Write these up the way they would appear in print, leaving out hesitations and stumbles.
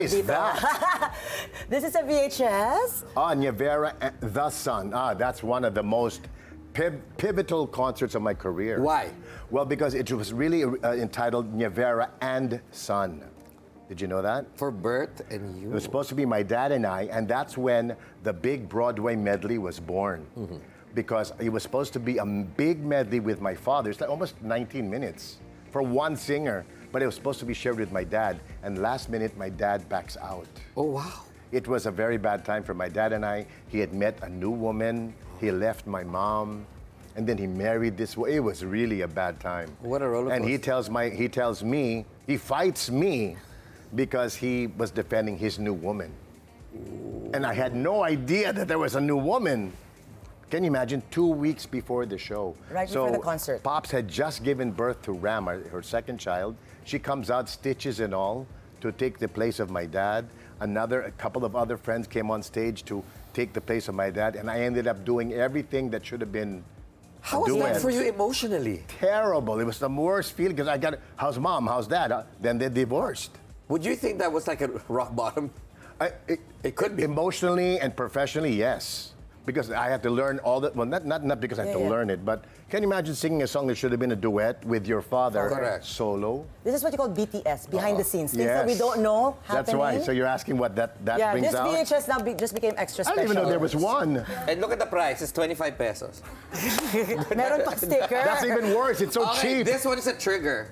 is that? This is a VHS. Nievera, The Sun. That's one of the most pivotal concerts of my career. Why? Well, because it was really entitled Nievera and Son. Did you know that? For Bert and you. It was supposed to be my dad and I, and that's when the big Broadway medley was born. Because it was supposed to be a big medley with my father. It's like almost 19 minutes for one singer, but it was supposed to be shared with my dad. And last minute, my dad backs out. Oh, wow. It was a very bad time for my dad and I. He had met a new woman. He left my mom, and then he married this woman. It was really a bad time. What a roller coaster. And he fights me because he was defending his new woman. Ooh. And I had no idea that there was a new woman. Can you imagine? 2 weeks before the show. Right before the concert. Pops had just given birth to Ram, her second child. She comes out, stitches and all, to take the place of my dad. A couple of other friends came on stage to take the place of my dad, and I ended up doing everything that should have been. How was that for you emotionally? Terrible. It was the worst feeling because I got, how's mom, how's dad? Then they divorced. Would you think that was like a rock bottom? It could be. Emotionally and professionally, yes. Because I had to learn all that. Well, not because I had to learn it, but can you imagine singing a song that should have been a duet with your father? Correct. Solo. This is what you call BTS, behind the scenes. Things that we don't know happening. That's why. So you're asking what that brings out? Yeah, this VHS now just became extra special. I didn't even know there was one. And look at the price. It's 25 pesos. Meron pa sticker. That's even worse. It's so cheap. This one is a trigger.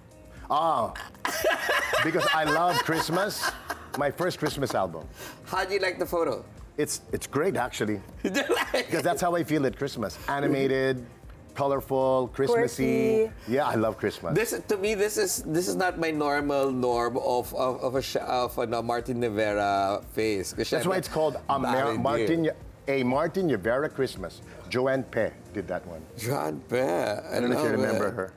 Because I love Christmas. My first Christmas album. How do you like the photo? It's great, actually. Because that's how I feel at Christmas. Animated, colorful, Christmassy. Quirky. Yeah, I love Christmas. To me, this is not my norm of a Martin Rivera face. That's why it's called a Martin Rivera Christmas. Joanne Pe did that one. Joanne Pe. I don't know if you remember her.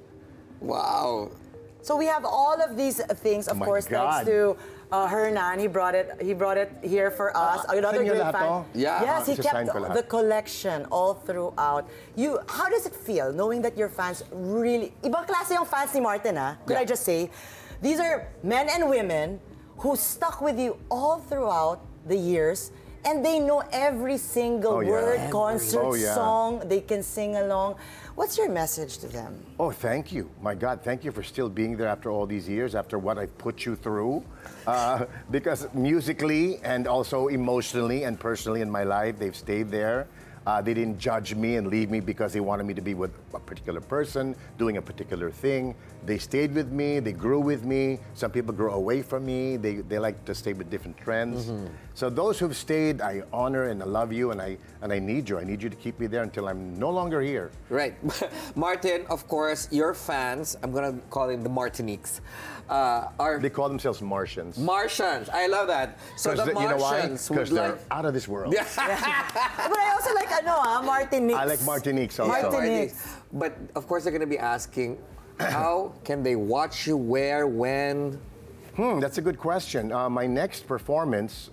Wow. So we have all of these things, of course, thanks to Hernan. He brought it here for us. Another great fan. Yeah. Yes, he kept the collection all throughout. How does it feel knowing that your fans really, ibang klase yung fans ni Martin, could I just say? These are men and women who stuck with you all throughout the years, and they know every single word, concert, song. They can sing along. What's your message to them? Oh, thank you. My God, thank you for still being there after all these years, after what I've put you through. Because musically and also emotionally and personally in my life, they've stayed there. They didn't judge me and leave me because they wanted me to be with a particular person, doing a particular thing. They stayed with me, they grew with me. Some people grew away from me. They like to stay with different trends. So those who've stayed, I honor and I love you, and I need you. I need you to keep me there until I'm no longer here. Right. Martin, of course, your fans, I'm going to call them the Martiniques, They call themselves Martians. Martians. I love that. So the Martians Because they're out of this world. But I also like Martiniques. I like Martiniques also. Martiniques. But of course, they're going to be asking, how can they watch you, where, when? That's a good question. My next performance,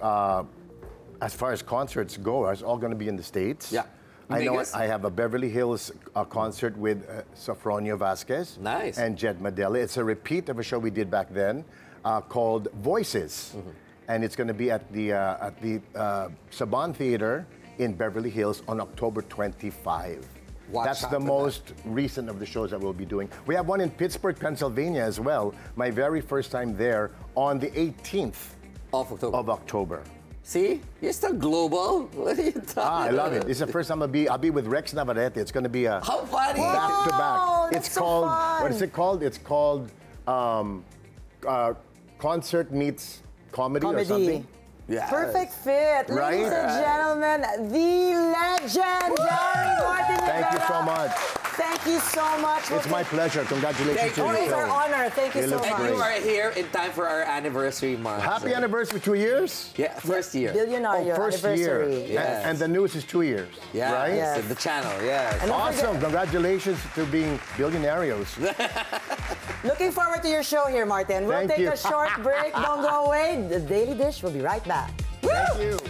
as far as concerts go, is all going to be in the States. Yeah. I know I have a Beverly Hills concert with Sofronio Vasquez. Nice. And Jed Madela. It's a repeat of a show we did back then called Voices. And it's going to be at the Saban Theater in Beverly Hills on October 25. That's the most recent of the shows that we'll be doing. We have one in Pittsburgh, Pennsylvania as well. My very first time there on the 18th of October. See? You're still global. What are you talking I about? love it. It's the first time I'll be with Rex Navarrete. It's going to be a How funny! back to back. It's called what is it called? It's called concert meets comedy or something. Yes. Perfect fit. Right? Ladies and gentlemen, the legendary Martin Rivera. Thank you so much. Thank you so much. It's my pleasure. Congratulations to you. It's our honor. Thank you so much. And you are here in time for our anniversary month. Happy anniversary, 2 years? Yeah, first year. Billionaire First anniversary. year. Yes. And the news is 2 years, Yeah, right? yes. The channel, yes. And Awesome. Congratulations to being billionarios. looking forward to your show here, Martin. We'll Thank take you. a short break. Don't go away. The Daily Dish will be right back. Thank you.